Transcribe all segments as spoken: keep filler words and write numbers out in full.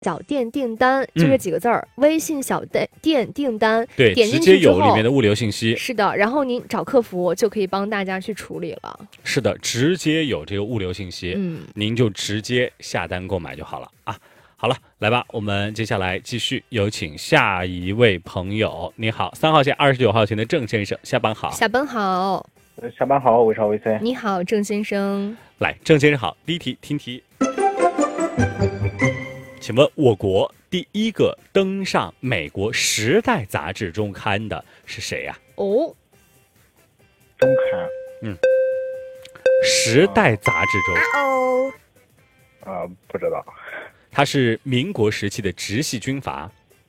小店订单就这几个字儿、嗯，微信小店订单， 对， 点进去直接有里面的物流信息。 是的，然后您找客服就可以帮大家去处理了。 是的，直接有这个物流信息， 嗯， 您就直接下单购买就好了啊。好了，来吧，我们接下来继续有请下一位朋友。你好，三号线二十九号群的郑先生，下班好。 下班好。 下班好，魏超魏 C。 你好，郑先生。 来，郑先生好，第一题听题。请问我国第一个登上美国《时代》杂志周刊的是谁呀、 啊？哦， 周刊， 嗯，《时代》杂志周刊。 哦， 啊，不知道。 它是民国时期的直系军阀。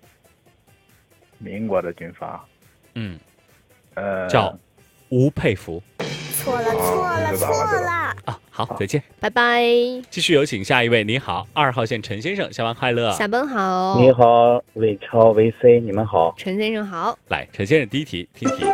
民国的军阀。 嗯， 呃， 叫吴佩孚。 错了，错了，错了。 啊，好，再见， 拜拜。 继续有请下一位。你好，二号线陈先生，下班快乐。 下班好。 你好，魏超魏 C， 你们好。 陈先生好。 来，陈先生第一题听题。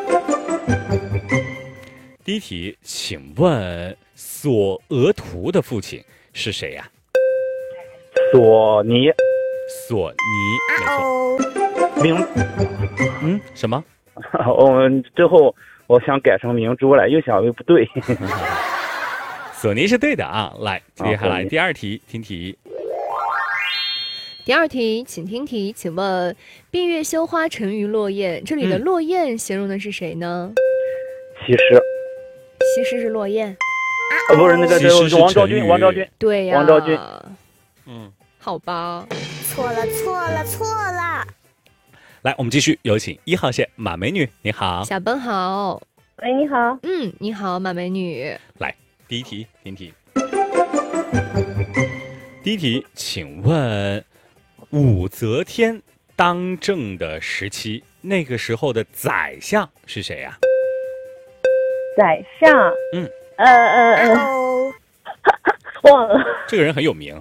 第一题，请问索额图的父亲是谁呀、 啊？索尼。 索尼，没错。明， 嗯，什么？ 我最后我想改成明珠了，又想又不对。 索尼是对的啊！来，接下来第二题，听题。 第二题，请听题，请问“闭月羞花沉鱼落雁”这里的“落雁”形容的是谁呢？ 西施。 西施是落雁？ 啊，不是那个，是王昭君，王昭君。 对呀， 王昭君。 嗯， 好吧，错了，错了，错了。 来，我们继续有请一号线马美女，你好。 下班好。 喂，你好。 嗯，你好，马美女。 来。第一题，听题。第一题，请问武则天当政的时期，那个时候的宰相是谁呀、啊？ 宰相， 嗯， 呃呃呃，忘了。 这个人很有名。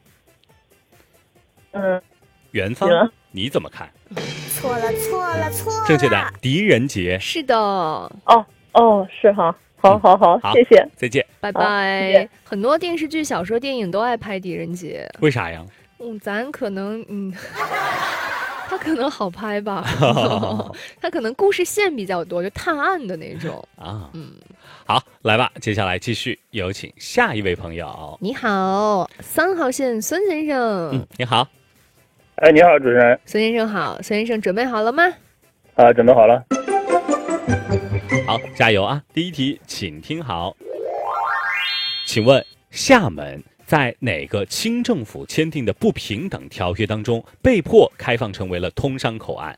嗯， 元芳，你怎么看？ 错了，错了，错了。 正确的，狄仁杰。 是的。 哦哦，是哈。好好好， 好， 谢谢， 再见， 拜拜。很多电视剧、小说、电影都爱拍狄仁杰， 为啥呀？ 嗯，咱可能，嗯，他可能好拍吧，他可能故事线比较多，就探案的那种啊。 嗯， 好，来吧，接下来继续有请下一位朋友。 你好，三号线孙先生。 嗯，你好。 哎，你好，主持人。 孙先生好，孙先生准备好了吗？ 啊，准备好了。 好，加油啊！第一题，请听好。请问厦门在哪个清政府签订的不平等条约当中被迫开放成为了通商口岸？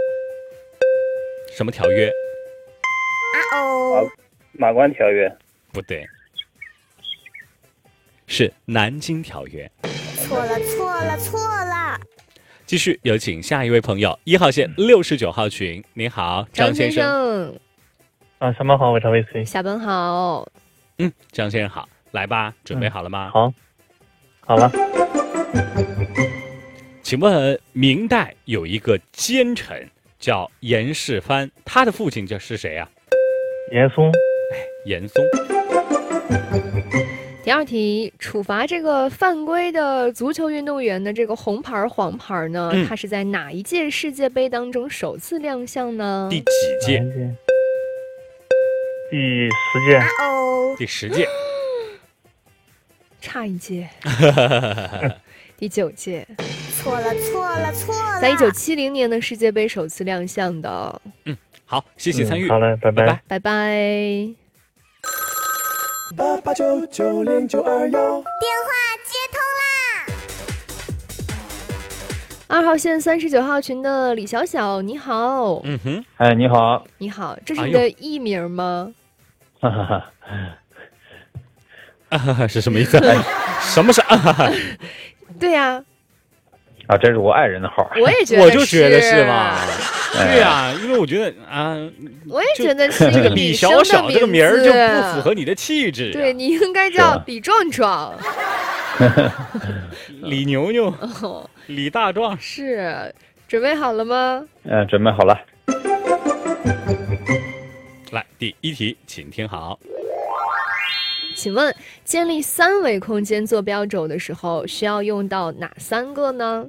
什么条约？ 啊哦，马关条约。 不对，是南京条约。 错了，错了，错了。 继续有请下一位朋友，一号线六十九号群。你好，张先生。 啊，下班好，我是魏 C。 下班好。 嗯，张先生好，来吧，准备好了吗？ 嗯、好，好了。 请问明代有一个奸臣叫严世蕃，他的父亲就是谁呀、啊？ 严嵩。 哎，严嵩。 第二题，处罚这个犯规的足球运动员的这个红牌、黄牌呢？ 嗯、 他是在哪一届世界杯当中首次亮相呢？ 第几届？ 第十届。 哦， 第十届。 差一届。第九届。错了，错了，错了。在一九七零年的世界杯首次亮相的。 嗯，好，谢谢参与。 嗯、好嘞，拜拜， 拜拜。 八八九九零九二幺， 电话接通啦！二号线三十九号群的李小小，你好。 嗯哼， 哎，你好。 你好，这是你的艺名吗？ 哈哈哈。 啊哈哈，是什么意思？什么是啊哈哈？ 对呀、啊。 啊，这是我爱人的号。 我也觉得， 我就觉得是嘛。对呀、啊，因为我觉得啊， 我也觉得是这个李小小这个名儿就不符合你的气质、啊。 对，你应该叫李壮壮、 李牛牛、李大壮。 是，准备好了吗？ 嗯，准备好了。 来，第一题，请听好。 请问建立三维空间坐标轴的时候，需要用到哪三个呢？